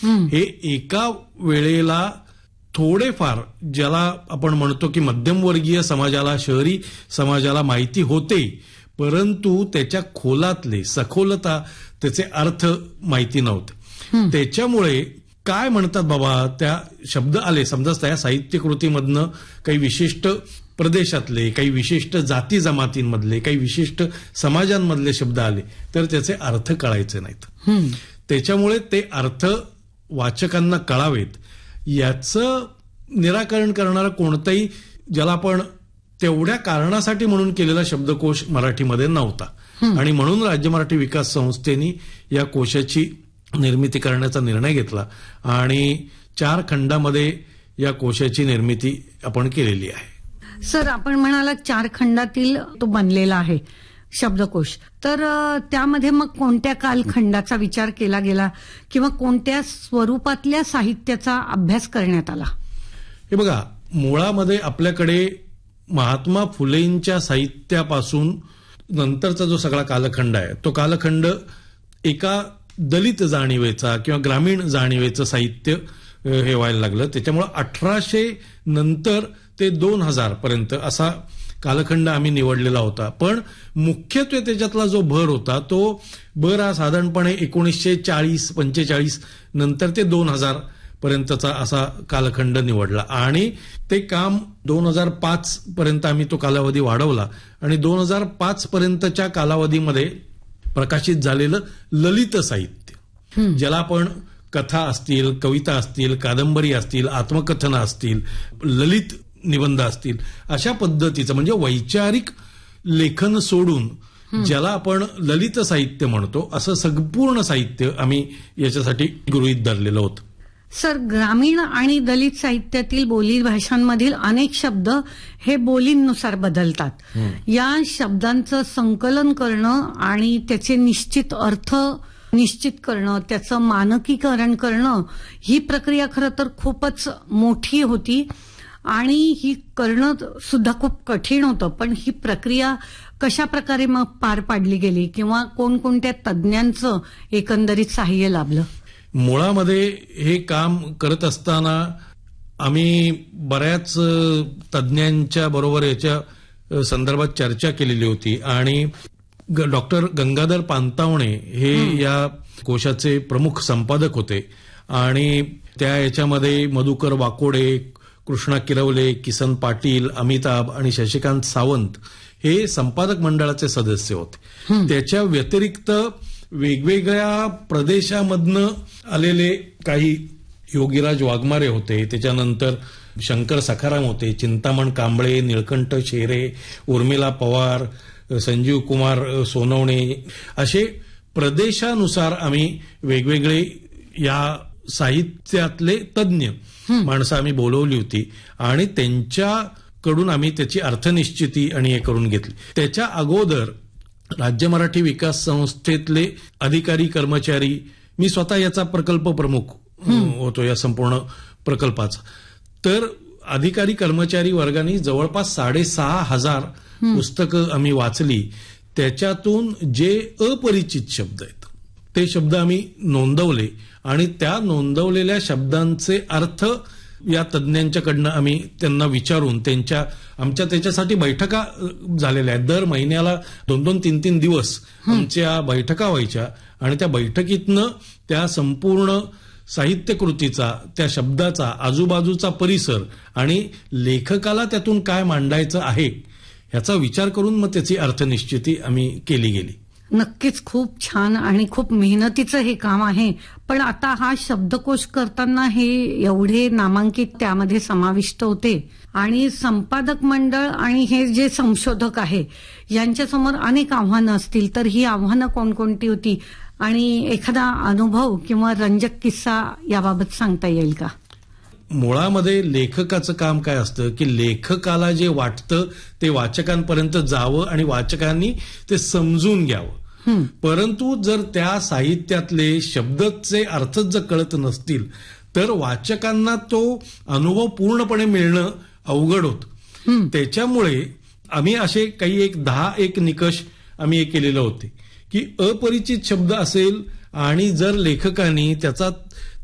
हे एका वेळेला थोडेफार, ज्याला आपण म्हणतो की मध्यमवर्गीय समाजाला, शहरी समाजाला माहिती होते, परंतु त्याच्या खोलातले, सखोलता, त्याचे अर्थ माहिती नव्हते. त्याच्यामुळे काय म्हणतात बाबा, त्या शब्द आले, समजा त्या साहित्यकृतीमधनं काही विशिष्ट प्रदेशातले, काही विशिष्ट जाती जमातींमधले, काही विशिष्ट समाजांमधले शब्द आले तर त्याचे अर्थ कळायचे नाहीत. त्याच्यामुळे ते अर्थ वाचकांना कळावेत याचं निराकरण करणारा कोणताही, ज्याला आपण तेवढ्या कारणासाठी म्हणून केलेला शब्दकोश मराठीमध्ये नव्हता. आणि म्हणून राज्य मराठी विकास संस्थेने या कोशाची निर्मिती करण्याचा निर्णय घेतला आणि 4 खंडामध्ये या कोशाची निर्मिती आपण केलेली आहे. सर, आपण म्हणाला 4 खंडातील तो बनलेला आहे शब्दकोश, तर त्यामध्ये मग कोणत्या कालखंडाचा विचार केला गेला किंवा कोणत्या स्वरूपातल्या साहित्याचा अभ्यास करण्यात आला? हे बघा, मुळामध्ये आपल्याकडे महात्मा फुलेंच्या साहित्यापासून नंतरचा जो सगळा कालखंड आहे, तो कालखंड एका दलित जाणीवेचा किंवा ग्रामीण जाणीवेचं साहित्य हे व्हायला लागलं. त्याच्यामुळे 1800 नंतर ते 2000 पर्यंत असा कालखंड आम्ही निवडलेला होता. पण मुख्यत्वे त्याच्यातला जो भर होता, तो भर हा साधारणपणे 1940-45 नंतर ते 2000 पर्यंतचा असा कालखंड निवडला आणि ते काम 2005 पर्यंत आम्ही तो कालावधी वाढवला आणि 2005 पर्यंतच्या कालावधीमध्ये प्रकाशित झालेलं ललित साहित्य, ज्याला आपण कथा असतील, कविता असतील, कादंबरी असतील, आत्मकथनं असतील, ललित निबंध असतील, अशा पद्धतीचं म्हणजे वैचारिक लेखन सोडून ज्याला आपण ललित साहित्य म्हणतो, असं संपूर्ण साहित्य आम्ही याच्यासाठी गृहीत धरलेलं होतं. सर, ग्रामीण आणि दलित साहित्यातील बोली भाषांमधील अनेक शब्द हे बोलींनुसार बदलतात. या शब्दांचं संकलन करणं आणि त्याचे निश्चित अर्थ निश्चित करणं, त्याचं मानकीकरण करणं, ही प्रक्रिया खरं तर खूपच मोठी होती आणि ही करणं सुद्धा खूप कठीण होतं. पण ही प्रक्रिया कशा प्रकारे मग पार पाडली गेली किंवा कोणकोणत्या तज्ज्ञांचं एकंदरीत सहाय्य लाभलं? मुळामध्ये हे काम करत असताना आम्ही बऱ्याच तज्ज्ञांच्या बरोबर याच्या संदर्भात चर्चा केलेली होती आणि डॉक्टर गंगाधर पानतावणे हे या कोशाचे प्रमुख संपादक होते आणि त्या याच्यामध्ये मधुकर वाकोडे, कृष्णा किरवले, किसन पाटील, अमिताभ आणि शशिकांत सावंत हे संपादक मंडळाचे सदस्य होते. त्याच्या व्यतिरिक्त वेगवेगळ्या प्रदेशामधनं आलेले काही योगीराज वाघमारे होते, त्याच्यानंतर शंकर सखाराम होते, चिंतामण कांबळे, निळकंठ शेरे, उर्मिला पवार, संजीव कुमार सोनवणे, असे प्रदेशानुसार आम्ही वेगवेगळे या साहित्यातले तज्ज्ञ माणसं आम्ही बोलवली होती आणि त्यांच्याकडून आम्ही त्याची अर्थनिश्चिती आणि हे करून घेतली. त्याच्या अगोदर राज्य मराठी विकास संस्थेतले अधिकारी कर्मचारी, मी स्वतः याचा प्रकल्प प्रमुख होतो या संपूर्ण प्रकल्पाचा, तर अधिकारी कर्मचारी वर्गाने जवळपास 6500 पुस्तकं आम्ही वाचली. त्याच्यातून जे अपरिचित शब्द आहेत ते शब्द आम्ही नोंदवले आणि त्या नोंदवलेल्या शब्दांचे अर्थ या तज्ज्ञांच्याकडनं आम्ही त्यांना विचारून आमच्या त्याच्यासाठी बैठका झालेल्या आहेत. दर महिन्याला 2-2, 3-3 दिवस आमच्या बैठका व्हायच्या आणि त्या बैठकीतनं त्या संपूर्ण साहित्यकृतीचा, त्या शब्दाचा, आजूबाजूचा परिसर आणि लेखकाला त्यातून काय मांडायचं आहे ह्याचा विचार करून मग त्याची अर्थनिश्चिती आम्ही केली गेली. नक्कीच खूप छान आणि खूप मेहनतीचं हे काम आहे. पण आता हा शब्दकोश करताना हे एवढे नामांकित त्यामध्ये समाविष्ट होते आणि संपादक मंडळ आणि हे जे संशोधक आहे यांच्यासमोर अनेक आव्हानं असतील, तर ही आव्हानं कोणकोणती होती आणि एखादा अनुभव किंवा रंजक किस्सा याबाबत सांगता येईल का? मुळामध्ये लेखकाचं काम काय असतं की लेखकाला जे वाटतं ते वाचकांपर्यंत जावं आणि वाचकांनी ते समजून घ्यावं. परंतु जर त्या साहित्यातले शब्दचे अर्थच जर कळत नसतील तर वाचकांना तो अनुभव पूर्णपणे मिळणं अवघड होतं. त्याच्यामुळे आम्ही असे काही 10 निकष आम्ही हे केलेले होते की अपरिचित शब्द असेल आणि जर लेखकांनी त्याचा